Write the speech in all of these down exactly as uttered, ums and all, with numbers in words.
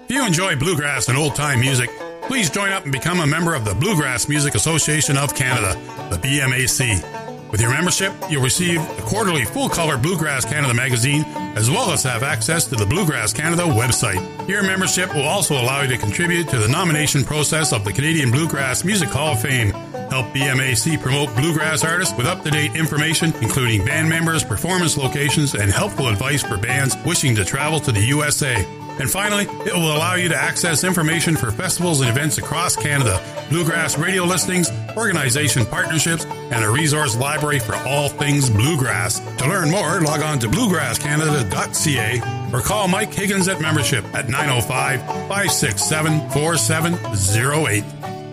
If you enjoy bluegrass and old-time music, please join up and become a member of the Bluegrass Music Association of Canada, the B M A C. With your membership, you'll receive a quarterly full-color Bluegrass Canada magazine, as well as have access to the Bluegrass Canada website. Your membership will also allow you to contribute to the nomination process of the Canadian Bluegrass Music Hall of Fame. Help B M A C promote bluegrass artists with up-to-date information, including band members, performance locations, and helpful advice for bands wishing to travel to the U S A. And finally, it will allow you to access information for festivals and events across Canada, bluegrass radio listings, organization partnerships, and a resource library for all things bluegrass. To learn more, log on to bluegrass canada dot c a or call Mike Higgins at membership at nine oh five, five six seven, four seven oh eight.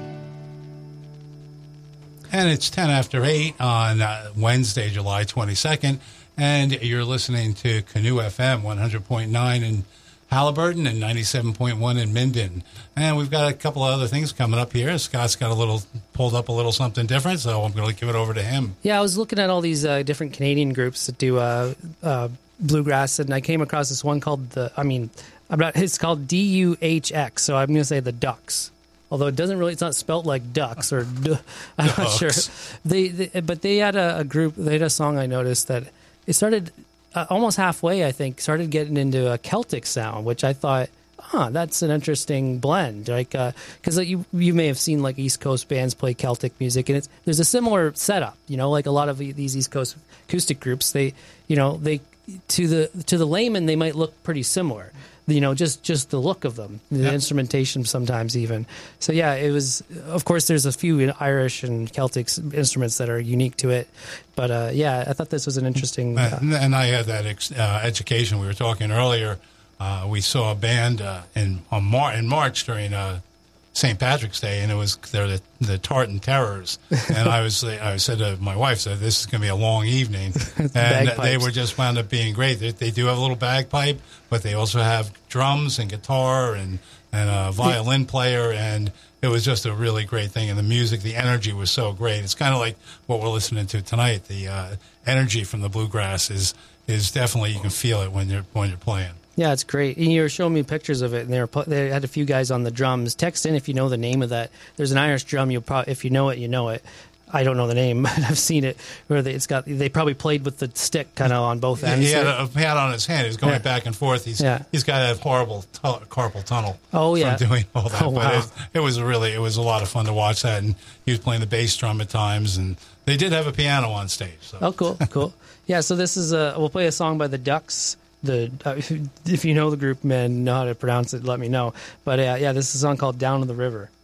And it's ten after eight on uh, Wednesday, July twenty-second, and you're listening to Canoe F M one hundred point nine in Halliburton and ninety-seven point one in Minden. And we've got a couple of other things coming up here. Scott's got a little, pulled up a little something different, so I'm going to give it over to him. Yeah, I was looking at all these uh, different Canadian groups that do uh, uh, bluegrass, and I came across this one called the, I mean, I'm not, it's called D U H X, so I'm going to say the Ducks. Although it doesn't really, it's not spelt like ducks or, duh, I'm not sure. They, they, but they had a, a group, they had a song I noticed that it started uh, almost halfway, I think, started getting into a Celtic sound, which I thought, huh, that's an interesting blend. Like, because uh, you you may have seen like East Coast bands play Celtic music, and it's there's a similar setup, you know, like a lot of these East Coast acoustic groups, they, you know, they, to the to the layman, they might look pretty similar. You know, just, just the look of them, the yep. instrumentation sometimes even. So, yeah, it was, of course, there's a few Irish and Celtic instruments that are unique to it. But, uh, yeah, I thought this was an interesting... Uh, and, and I had that ex- uh, education. We were talking earlier. Uh, we saw a band uh, in on Mar- in March during uh, Saint Patrick's Day, and it was they're the, the Tartan Terrors. And I was I said to my wife, said, this is going to be a long evening. And they were just wound up being great. They, they do have a little bagpipe, but they also have drums and guitar and, and a violin player, and it was just a really great thing. And the music, the energy was so great. It's kind of like what we're listening to tonight. The uh, energy from the bluegrass is is definitely, you can feel it when you're when you're playing. Yeah, it's great. And you were showing me pictures of it, and they were they had a few guys on the drums. Text in if you know the name of that. There's an Irish drum. You'll probably, if you know it, you know it. I don't know the name, but I've seen it. Where they, it's got, they probably played with the stick kind of on both ends. He had a pad on his hand. He was going yeah. back and forth. He's yeah. he's got a horrible t- carpal tunnel. Oh yeah, from doing all that. Oh, but wow. it, it was really it was a lot of fun to watch that. And he was playing the bass drum at times, and they did have a piano on stage. So. Oh, cool, cool. Yeah, so this is a we'll play a song by the Ducks. The uh, if, if you know the group, man, know how to pronounce it, let me know. But uh, yeah, this is a song called "Down to the River."